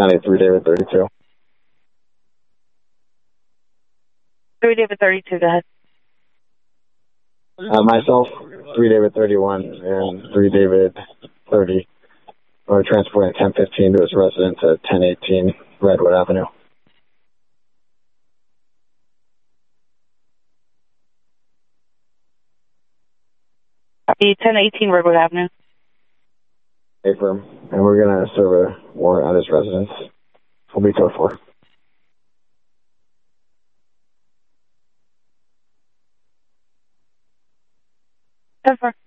County 3 David 32. 3 David 32, go ahead. Myself, 3 David 31, and 3 David 30 are transporting 1015 to his residence at 1018 Redwood Avenue. The 1018 Redwood Avenue. Affirm. And we're going to serve a warrant at his residence. Will be code 4. Code 4.